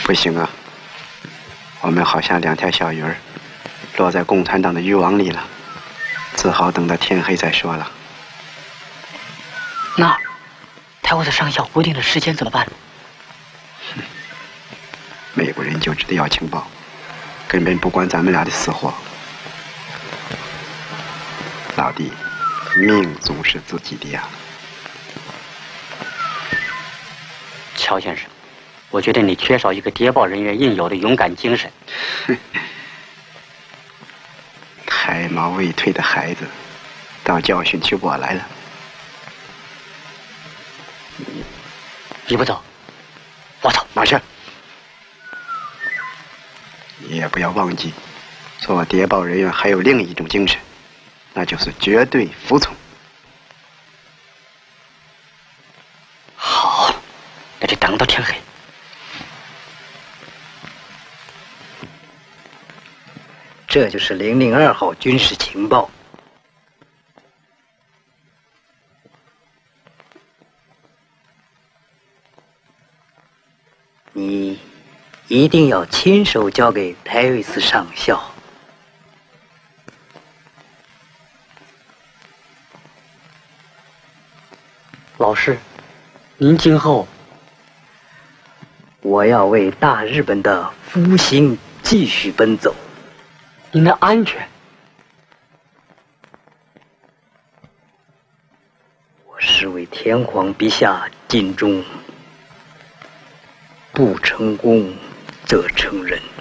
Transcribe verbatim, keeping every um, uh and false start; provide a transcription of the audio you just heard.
不行啊，我们好像两条小鱼儿，落在共产党的渔网里了，只好等到天黑再说了。 那台湾的上校规定的时间怎么办？ 美国人就知道要情报，根本不管咱们俩的死活。老弟，命总是自己的呀。 乔先生，我觉得你缺少一个谍报人员应有的勇敢精神。 胎毛未退的孩子，当教训起我来了。 你不走，我走。 哪去？你也不要忘记，做谍报人员还有另一种精神，那就是绝对服从。 好，那就等到天黑。 这就是零零二号军事情报。你一定要亲手交给泰瑞斯上校。 老师，您今后， 我要为大日本的复兴继续奔走。 您的安全， 我是为天皇陛下尽忠，不成功则成仁。